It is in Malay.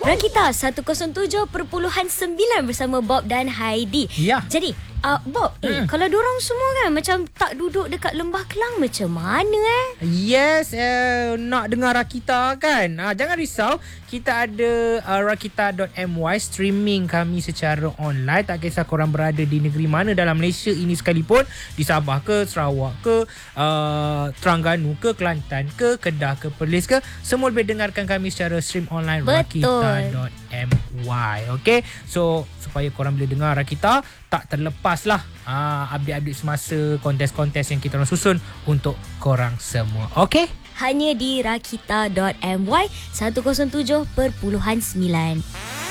Rakita 107.9 bersama Bob dan Heidi. Ya. Jadi Bob, kalau diorang semua kan macam tak duduk dekat Lembah Kelang, macam mana Yes, nak dengar Rakita kan? Jangan risau, kita ada rakita.my, streaming kami secara online. Tak kisah korang berada di negeri mana dalam Malaysia ini sekalipun, di Sabah ke, Sarawak ke, Terengganu ke, Kelantan ke, Kedah ke, Perlis ke, semua boleh dengarkan kami secara stream online. Betul. Rakita.my. Okay, so supaya korang boleh dengar Rakita, tak terlepas lah update-update semasa, kontes-kontes yang kita orang susun untuk korang semua. Okay? Hanya di rakita.my 107.9.